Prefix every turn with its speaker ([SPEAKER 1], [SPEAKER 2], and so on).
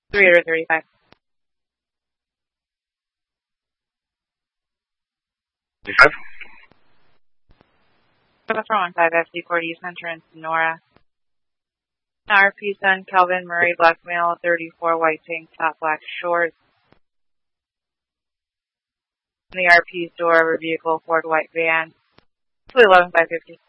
[SPEAKER 1] 335. From 15 FD Cordy Center in Sonora. RP son Kelvin Murray, black male, 34, white tank top, black shorts. In the RP's door of a vehicle, Ford white van. 211 by 50.